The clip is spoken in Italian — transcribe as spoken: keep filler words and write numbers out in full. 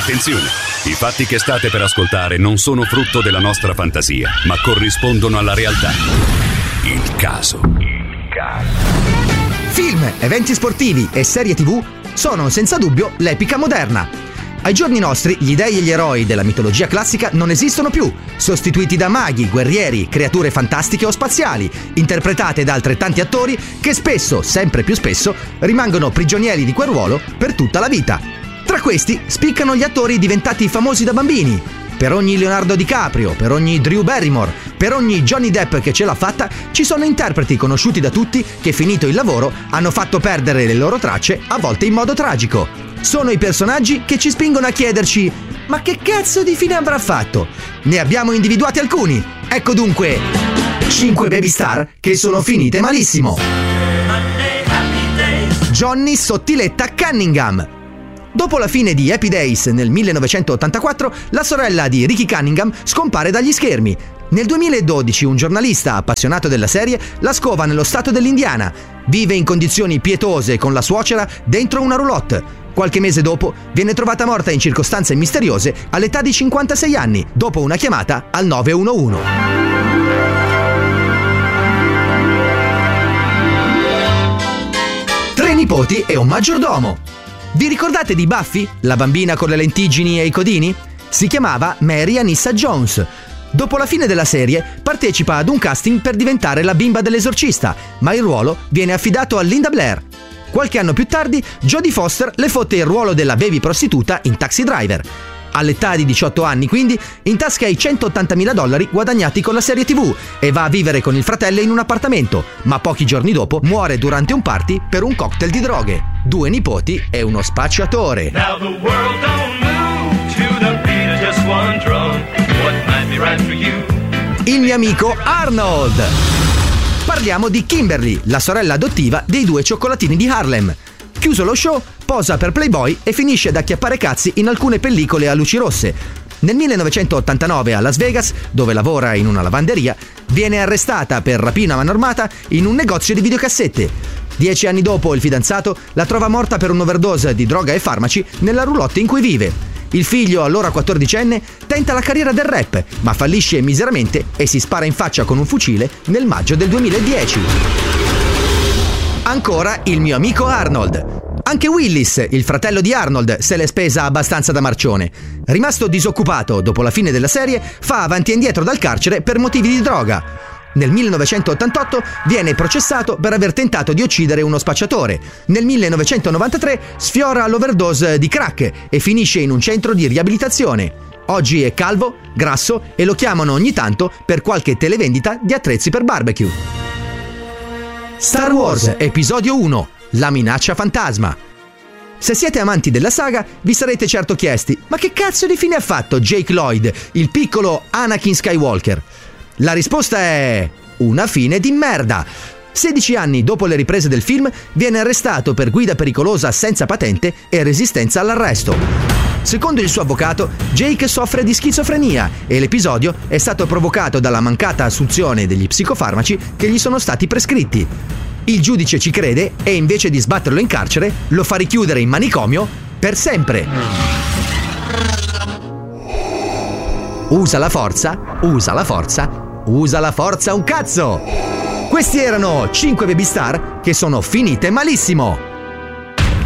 Attenzione! I fatti che state per ascoltare non sono frutto della nostra fantasia, ma corrispondono alla realtà. Il caso. Il caso. Film, eventi sportivi e serie tivù sono senza dubbio l'epica moderna. Ai giorni nostri gli dei e gli eroi della mitologia classica non esistono più, sostituiti da maghi, guerrieri, creature fantastiche o spaziali, interpretate da altrettanti attori che spesso, sempre più spesso, rimangono prigionieri di quel ruolo per tutta la vita. Tra questi spiccano gli attori diventati famosi da bambini. Per ogni Leonardo DiCaprio, per ogni Drew Barrymore, per ogni Johnny Depp che ce l'ha fatta, ci sono interpreti conosciuti da tutti che, finito il lavoro, hanno fatto perdere le loro tracce, a volte in modo tragico. Sono i personaggi che ci spingono a chiederci: ma che cazzo di fine avrà fatto? Ne abbiamo individuati alcuni. Ecco dunque cinque baby star che sono finite malissimo. Johnny Sottiletta Cunningham. Dopo la fine di Happy Days nel millenovecentottantaquattro, la sorella di Ricky Cunningham scompare dagli schermi. Nel duemiladodici un giornalista appassionato della serie la scova nello stato dell'Indiana. Vive in condizioni pietose con la suocera dentro una roulotte. Qualche mese dopo viene trovata morta in circostanze misteriose all'età di cinquantasei anni, dopo una chiamata al nove uno uno. Tre nipoti e un maggiordomo. Vi ricordate di Buffy, la bambina con le lentiggini e i codini? Si chiamava Mary Anissa Jones. Dopo la fine della serie partecipa ad un casting per diventare la bimba dell'esorcista, ma il ruolo viene affidato a Linda Blair. Qualche anno più tardi Jodie Foster le fotte il ruolo della baby prostituta in Taxi Driver. All'età di diciotto anni, quindi, intasca i centottantamila dollari guadagnati con la serie tivù e va a vivere con il fratello in un appartamento, ma pochi giorni dopo muore durante un party per un cocktail di droghe. Due nipoti e uno spacciatore. Now the world don't move to the beat of just one drum. What might be right for you? Il mio amico Arnold. Parliamo di Kimberly, la sorella adottiva dei due cioccolatini di Harlem. Chiuso lo show, posa per Playboy e finisce ad acchiappare cazzi in alcune pellicole a luci rosse. Nel millenovecentottantanove a Las Vegas, dove lavora in una lavanderia, viene arrestata per rapina a mano armata in un negozio di videocassette. Dieci anni dopo il fidanzato la trova morta per un'overdose di droga e farmaci nella roulotte in cui vive. Il figlio, allora quattordicenne, tenta la carriera del rap, ma fallisce miseramente e si spara in faccia con un fucile nel maggio del duemiladieci. Ancora il mio amico Arnold. Anche Willis, il fratello di Arnold, se l'è spesa abbastanza da marcione. Rimasto disoccupato dopo la fine della serie, fa avanti e indietro dal carcere per motivi di droga. Nel millenovecentottantotto viene processato per aver tentato di uccidere uno spacciatore. Nel millenovecentonovantatré sfiora l'overdose di crack e finisce in un centro di riabilitazione. Oggi è calvo, grasso e lo chiamano ogni tanto per qualche televendita di attrezzi per barbecue. Star Wars Episodio uno. La minaccia fantasma. Se siete amanti della saga, vi sarete certo chiesti: ma che cazzo di fine ha fatto Jake Lloyd, il piccolo Anakin Skywalker? La risposta è: una fine di merda. sedici anni dopo le riprese del film viene arrestato per guida pericolosa senza patente e resistenza all'arresto. Secondo il suo avvocato, Jake soffre di schizofrenia e l'episodio è stato provocato dalla mancata assunzione degli psicofarmaci che gli sono stati prescritti. Il giudice ci crede e invece di sbatterlo in carcere lo fa richiudere in manicomio per sempre. Usa la forza, usa la forza, usa la forza un cazzo! Questi erano cinque baby star che sono finite malissimo.